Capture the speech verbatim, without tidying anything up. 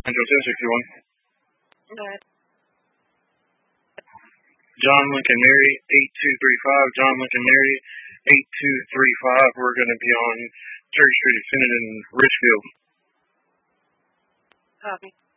Central ten sixty-one. Good. John Lincoln Mary, eight two three five. John Lincoln Mary, eight two three five. We're going to be on Church Street Extended in Richfield. Copy.